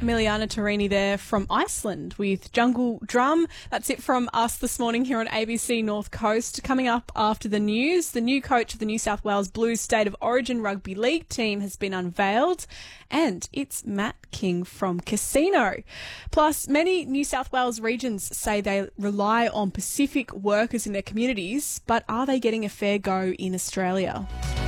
Emiliana Torini there from Iceland with Jungle Drum. That's it from us this morning here on ABC North Coast. Coming up after the news, the new coach of the New South Wales Blues State of Origin Rugby League team has been unveiled, and it's Matt King from Casino. Plus, many New South Wales regions say they rely on Pacific workers in their communities, but are they getting a fair go in Australia?